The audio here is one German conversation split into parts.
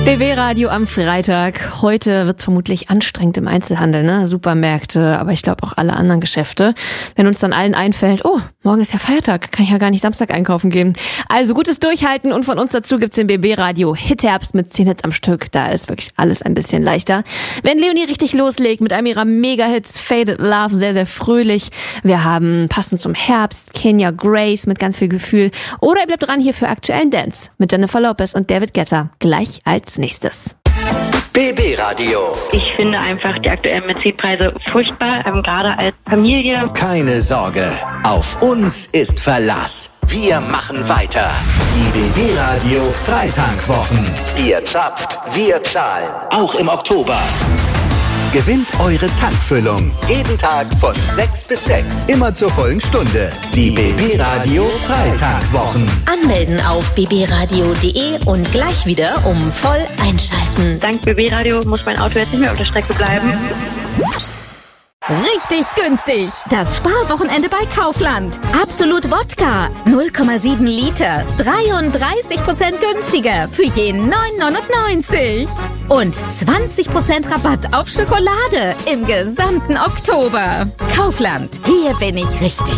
BB Radio am Freitag. Heute wird es vermutlich anstrengend im Einzelhandel, ne? Supermärkte, aber ich glaube auch alle anderen Geschäfte. Wenn uns dann allen einfällt, oh, morgen ist ja Feiertag, kann ich ja gar nicht Samstag einkaufen gehen. Also gutes Durchhalten und von uns dazu gibt's den BB Radio Hitherbst mit 10 Hits am Stück. Da ist wirklich alles ein bisschen leichter. Wenn Leonie richtig loslegt mit einem ihrer Mega-Hits, Faded Love, sehr, sehr fröhlich. Wir haben passend zum Herbst Kenya Grace mit ganz viel Gefühl. Oder ihr bleibt dran hier für aktuellen Dance mit Jennifer Lopez und David Guetta. Gleich als nächstes. BB Radio. Ich finde einfach die aktuellen Benzinpreise furchtbar, gerade als Familie. Keine Sorge, auf uns ist Verlass. Wir machen weiter. Die BB Radio Freitankwwochen. Ihr zapft, wir zahlen. Auch im Oktober. Gewinnt eure Tankfüllung. Jeden Tag von 6 bis 6. Immer zur vollen Stunde. Die BB Radio Freitankwwochen. Anmelden auf bbradio.de und gleich wieder voll einschalten. Dank BB Radio muss mein Auto jetzt nicht mehr auf der Strecke bleiben. Richtig günstig. Das Sparwochenende bei Kaufland. Absolut Wodka. 0,7 Liter. 33% günstiger. Für jeden 9,99. Und 20% Rabatt auf Schokolade im gesamten Oktober. Kaufland. Hier bin ich richtig.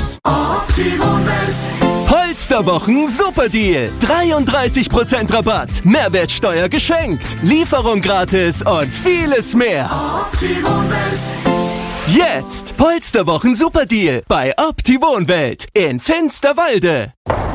Polsterwochen Superdeal. 33% Rabatt. Mehrwertsteuer geschenkt. Lieferung gratis und vieles mehr. Jetzt Polsterwochen Superdeal bei Opti-Wohnwelt in Finsterwalde.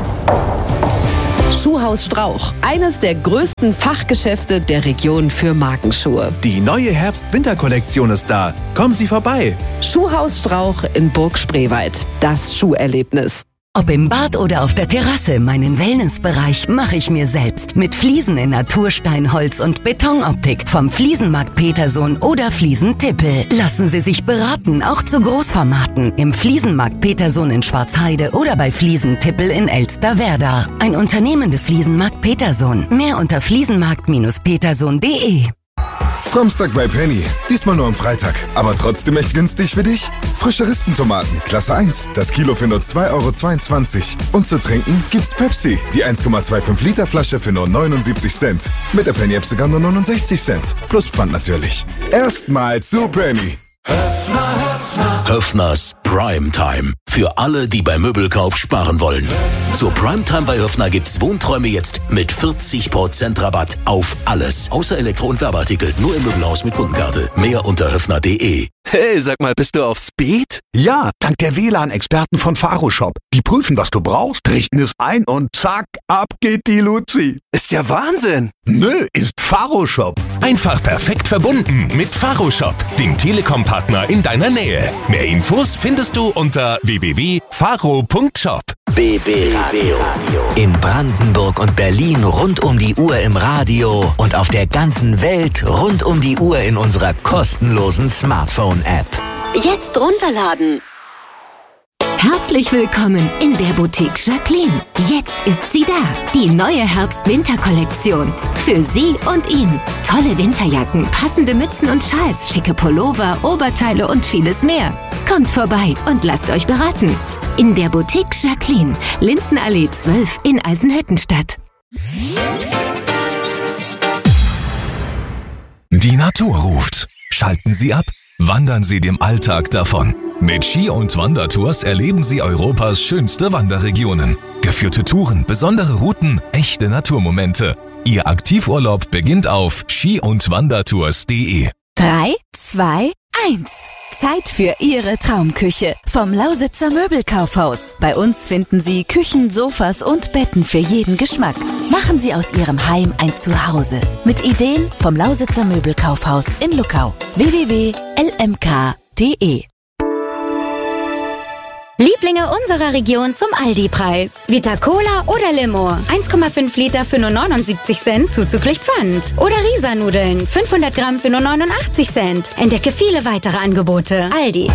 Schuhhaus Strauch, eines der größten Fachgeschäfte der Region für Markenschuhe. Die neue Herbst-Winter-Kollektion ist da. Kommen Sie vorbei. Schuhhaus Strauch in Burg Spreewald. Das Schuherlebnis. Ob im Bad oder auf der Terrasse, meinen Wellnessbereich mache ich mir selbst. Mit Fliesen in Naturstein, Holz und Betonoptik. Vom Fliesenmarkt Petersohn oder Fliesen-Tippel. Lassen Sie sich beraten, auch zu Großformaten. Im Fliesenmarkt Petersohn in Schwarzheide oder bei Fliesen-Tippel in Elsterwerda. Ein Unternehmen des Fliesenmarkt Petersohn. Mehr unter fliesenmarkt-petersohn.de. Samstag bei Penny. Diesmal nur am Freitag. Aber trotzdem echt günstig für dich? Frische Rispentomaten, Klasse 1. Das Kilo für nur 2,22 €. Und zu trinken gibt's Pepsi. Die 1,25 Liter Flasche für nur 79 Cent. Mit der Penny-App sogar nur 69 Cent. Plus Pfand natürlich. Erstmal zu Penny. Höffners Primetime. Für alle, die beim Möbelkauf sparen wollen. Zur Primetime bei Höffner gibt's Wohnträume jetzt mit 40% Rabatt auf alles. Außer Elektro- und Werbeartikel. Nur im Möbelhaus mit Kundenkarte. Mehr unter höffner.de. Hey, sag mal, bist du auf Speed? Ja, dank der WLAN-Experten von Faroshop. Die prüfen, was du brauchst, richten es ein und zack, ab geht die Luzi. Ist ja Wahnsinn. Nö, ist Faroshop. Einfach perfekt verbunden mit Faroshop, dem Telekom-Partner in deiner Nähe. Mehr Infos findest du unter www.faro.shop. BB Radio. In Brandenburg und Berlin rund um die Uhr im Radio und auf der ganzen Welt rund um die Uhr in unserer kostenlosen Smartphone-App. Jetzt runterladen. Herzlich willkommen in der Boutique Jacqueline. Jetzt ist sie da, die neue Herbst-Winter-Kollektion. Für Sie und ihn. Tolle Winterjacken, passende Mützen und Schals, schicke Pullover, Oberteile und vieles mehr. Kommt vorbei und lasst euch beraten. In der Boutique Jacqueline, Lindenallee 12 in Eisenhüttenstadt. Die Natur ruft. Schalten Sie ab, wandern Sie dem Alltag davon. Mit Ski- und Wandertours erleben Sie Europas schönste Wanderregionen. Geführte Touren, besondere Routen, echte Naturmomente. Ihr Aktivurlaub beginnt auf ski-und-wandertours.de. 3, 2, 1. Zeit für Ihre Traumküche vom Lausitzer Möbelkaufhaus. Bei uns finden Sie Küchen, Sofas und Betten für jeden Geschmack. Machen Sie aus Ihrem Heim ein Zuhause. Mit Ideen vom Lausitzer Möbelkaufhaus in Luckau. www.lmk.de. Lieblinge unserer Region zum Aldi-Preis. Vita Cola oder Limo. 1,5 Liter für nur 79 Cent, zuzüglich Pfand. Oder Risa-Nudeln, 500 Gramm für nur 89 Cent. Entdecke viele weitere Angebote. Aldi.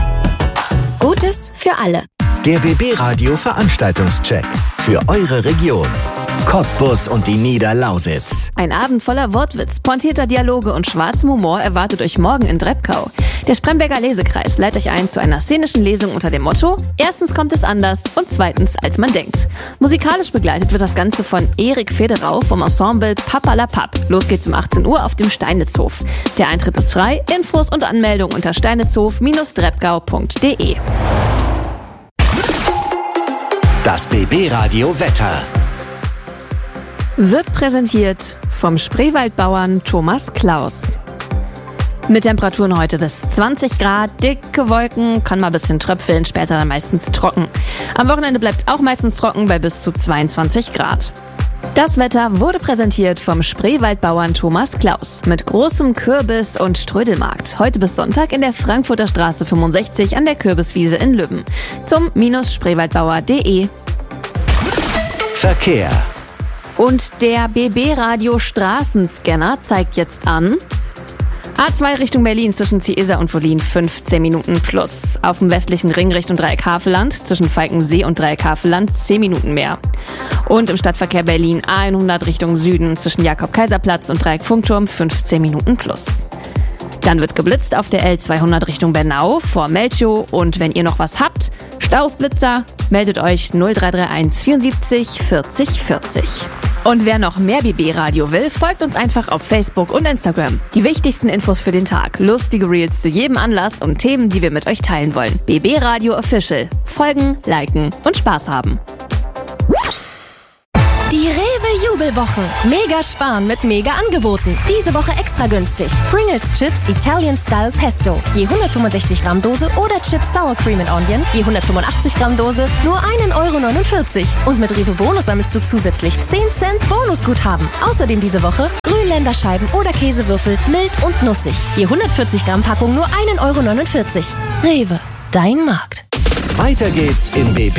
Gutes für alle. Der BB Radio Veranstaltungscheck für eure Region. Cottbus und die Niederlausitz. Ein Abend voller Wortwitz, pointierter Dialoge und schwarzem Humor erwartet euch morgen in Dreppkau. Der Spremberger Lesekreis lädt euch ein zu einer szenischen Lesung unter dem Motto: Erstens kommt es anders und zweitens als man denkt. Musikalisch begleitet wird das Ganze von Erik Federau vom Ensemble Papalapap. Los geht's um 18 Uhr auf dem Steinitzhof. Der Eintritt ist frei. Infos und Anmeldung unter steinitzhof-dreppkau.de. Das BB-Radio Wetter wird präsentiert vom Spreewaldbauern Thomas Klaus. Mit Temperaturen heute bis 20 Grad, dicke Wolken, kann mal ein bisschen tröpfeln, später dann meistens trocken. Am Wochenende bleibt es auch meistens trocken bei bis zu 22 Grad. Das Wetter wurde präsentiert vom Spreewaldbauern Thomas Klaus mit großem Kürbis- und Strödelmarkt. Heute bis Sonntag in der Frankfurter Straße 65 an der Kürbiswiese in Lübben. Zum -spreewaldbauer.de. Verkehr. Und der BB-Radio Straßenscanner zeigt jetzt an: A2 Richtung Berlin zwischen Ciesa und Wollin 15 Minuten plus. Auf dem westlichen Ring Richtung Dreieck Havelland zwischen Falkensee und Dreieck Havelland 10 Minuten mehr. Und im Stadtverkehr Berlin A100 Richtung Süden zwischen Jakob-Kaiser-Platz und Dreieck Funkturm 15 Minuten plus. Dann wird geblitzt auf der L200 Richtung Bernau vor Melchow. Und wenn ihr noch was habt, Stausblitzer, meldet euch 0331 74 40 40. Und wer noch mehr BB-Radio will, folgt uns einfach auf Facebook und Instagram. Die wichtigsten Infos für den Tag, lustige Reels zu jedem Anlass und Themen, die wir mit euch teilen wollen. BB-Radio Official. Folgen, liken und Spaß haben. Die Rewe-Jubelwochen. Mega sparen mit Mega-Angeboten. Diese Woche extra günstig. Pringles Chips Italian Style Pesto. Je 165 Gramm Dose oder Chips Sour Cream and Onion. Je 185 Gramm Dose nur 1,49 €. Und mit Rewe Bonus sammelst du zusätzlich 10 Cent Bonusguthaben. Außerdem diese Woche Grünländerscheiben oder Käsewürfel mild und nussig. Je 140 Gramm Packung nur 1,49 €. Rewe, dein Markt. Weiter geht's im BB